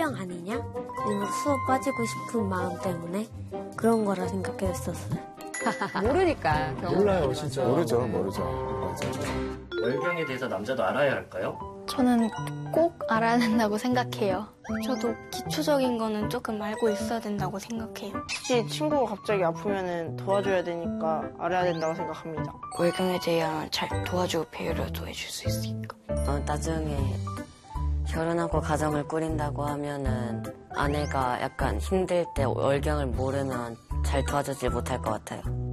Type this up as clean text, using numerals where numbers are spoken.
사랑 아니냐? 아니면 수업 빠지고 싶은 마음 때문에 그런 거라 생각했었어요. 모르니까. 몰라요, 진짜. 모르죠. 맞아요. 월경에 대해서 남자도 알아야 할까요? 저는 꼭 알아야 된다고 생각해요. 저도 기초적인 거는 조금 알고 있어야 된다고 생각해요. 혹시 친구가 갑자기 아프면 도와줘야 되니까 알아야 된다고 생각합니다. 월경에 대한 잘 도와주고 배려도 해줄 수 있으니까. 나중에 결혼하고 가정을 꾸린다고 하면은 아내가 약간 힘들 때 월경을 모르면 잘 도와주지 못할 것 같아요.